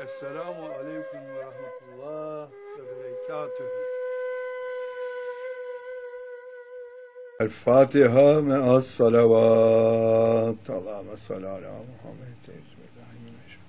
Esselamu aleyküm ve rahmetullah ve berekatühü. El Fatiha me'as salavat. Allahümme salli ala Muhammed. Bismillahirrahmanirrahim.